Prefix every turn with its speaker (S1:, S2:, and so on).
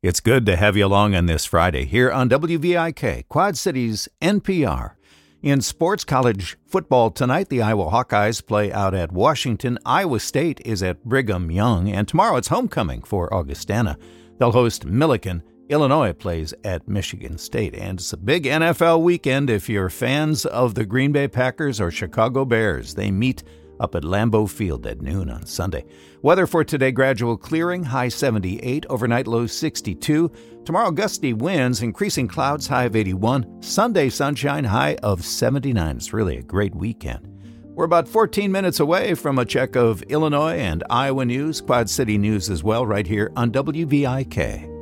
S1: It's good to have you along on this Friday here on WVIK, Quad Cities NPR. In sports, college football tonight, the Iowa Hawkeyes play out at Washington. Iowa State is at Brigham Young, and tomorrow it's homecoming for Augustana. They'll host Millikan. Illinois plays at Michigan State, and it's a big NFL weekend if you're fans of the Green Bay Packers or Chicago Bears. They meet up at Lambeau Field at noon on Sunday. Weather for today, gradual clearing, high 78, overnight low 62. Tomorrow, gusty winds, increasing clouds, high of 81. Sunday, sunshine, high of 79. It's really a great weekend. We're about 14 minutes away from a check of Illinois and Iowa news, Quad City news as well, right here on WVIK.